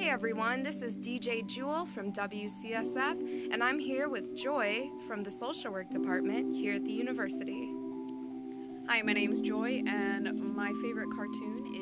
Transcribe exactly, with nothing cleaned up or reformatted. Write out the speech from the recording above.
everyone, this is D J Jewel from W C S F, and I'm here with Joy from the Social Work Department here at the university. Hi, my name's Joy, and my favorite cartoon